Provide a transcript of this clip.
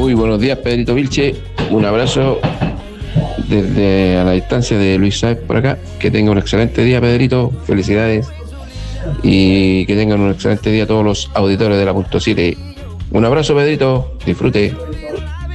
Muy buenos días, Pedrito Vilche. Un abrazo desde a la distancia de Luis Sáez por acá. Que tenga un excelente día, Pedrito. Felicidades. Y que tengan un excelente día todos los auditores de la Punto 7. Un abrazo, Pedrito. Disfrute.